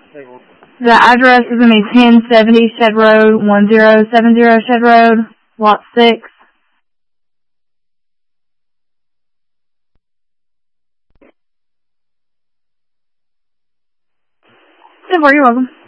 The address is going to be 1070 Shed Road, 1070 Shed Road, Lot 6. You're welcome.